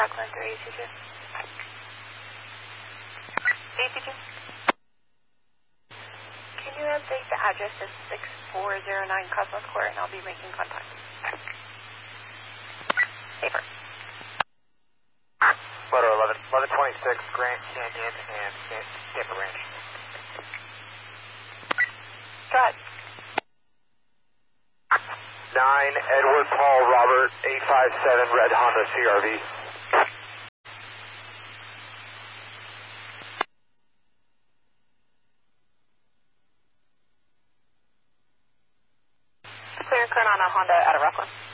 Rockland 3 ACG. ACG. Can you update the address to 6409 Cosmos Court and I'll be making contact. Paper. Photo 1126 Grand Canyon and Tampa Ranch. Go ahead. 9 Edward Paul Robert 857 Red Honda CRV. Clear current on a Honda out of Rockland.